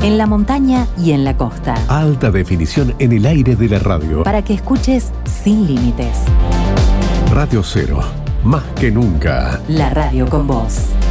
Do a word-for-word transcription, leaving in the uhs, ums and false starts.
en la montaña y en la costa. Alta definición en el aire de la radio. Para que escuches sin límites. Radio Cero, más que nunca. La radio con vos.